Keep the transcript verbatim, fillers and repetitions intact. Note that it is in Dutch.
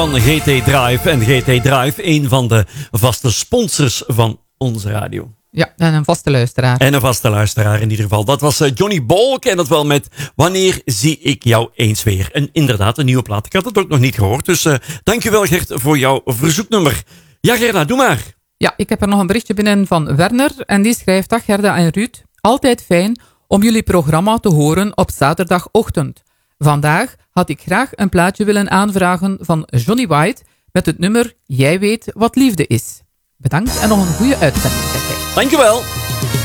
Van G T Drive. En G T Drive, een van de vaste sponsors van onze radio. Ja, en een vaste luisteraar. En een vaste luisteraar in ieder geval. Dat was Johnny Bolk en dat wel met Wanneer zie ik jou eens weer. En inderdaad, een nieuwe plaat. Ik had het ook nog niet gehoord. Dus uh, dankjewel Gert voor jouw verzoeknummer. Ja Gerda, doe maar. Ja, ik heb er nog een berichtje binnen van Werner. En die schrijft: Dag Gerda en Ruud. Altijd fijn om jullie programma te horen op zaterdagochtend. Vandaag had ik graag een plaatje willen aanvragen van Johnny White met het nummer Jij weet wat liefde is. Bedankt en nog een goede uitzending. Dankjewel.